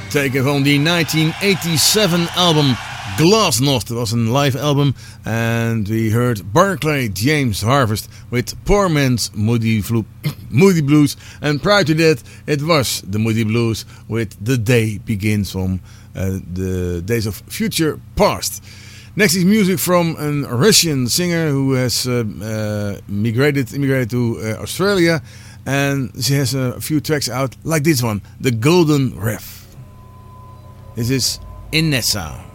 taken from the 1987 album Glasnost. It was a live album, and we heard Barclay James Harvest with Poor Man's Moody Blues, and prior to that it was the Moody Blues with The Day Begins from the Days of Future Past. Next is music from a Russian singer who has immigrated to Australia, and she has a few tracks out like this one, The Golden Reef. This is Inessa.